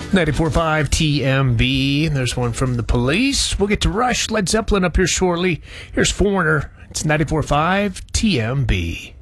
94.5 TMB. There's one from the Police. We'll get to Rush, Led Zeppelin up here shortly. Here's Foreigner. It's 94.5 TMB.